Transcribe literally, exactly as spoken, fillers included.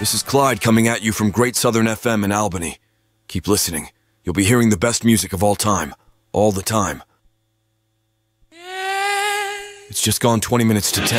This is Clyde coming at you from Great Southern F M in Albany. Keep listening. You'll be hearing the best music of all time. All the time. It's just gone twenty minutes to ten.